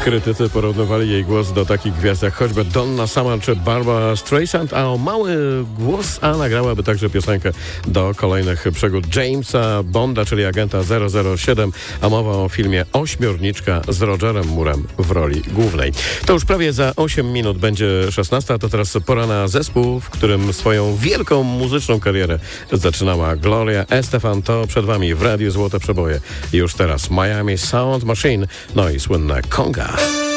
Krytycy porównywali jej głos do takich gwiazd jak choćby Donna Summer czy Barbara Streisand, a o mały głos A nagrałaby także piosenkę do kolejnych przygód Jamesa Bonda, czyli agenta 007, a mowa o filmie Ośmiorniczka z Rogerem Moorem w roli głównej. To już prawie za 8 minut będzie 16, a to teraz pora na zespół, w którym swoją wielką muzyczną karierę zaczynała Gloria Estefan. To przed wami w Radiu Złote Przeboje. I już teraz Miami Sound Machine, no i słynne Conga.